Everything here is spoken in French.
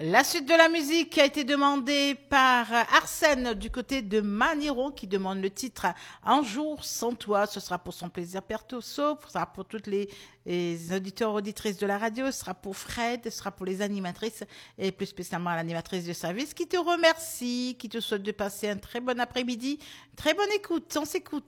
La suite de la musique a été demandée par Arsène du côté de Maniron qui demande le titre Un jour sans toi. Ce sera pour son plaisir perso, ce sera pour toutes les auditeurs auditrices de la radio, ce sera pour Fred, ce sera pour les animatrices et plus spécialement l'animatrice de service qui te remercie, qui te souhaite de passer un très bon après-midi, très bonne écoute. On s'écoute.